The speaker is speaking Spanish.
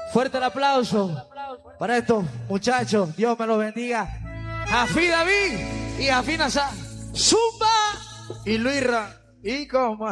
Fuerte el aplauso para estos muchachos. Dios me los bendiga. Jafí David y Jafí Nazar. Zumba y Luisra. Y como